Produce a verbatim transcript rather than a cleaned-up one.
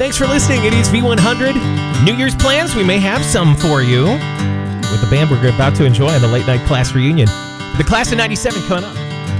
Thanks for listening. It is V one hundred. New Year's plans, we may have some for you with the band we're about to enjoy on the late night class reunion. The class of ninety-seven coming up.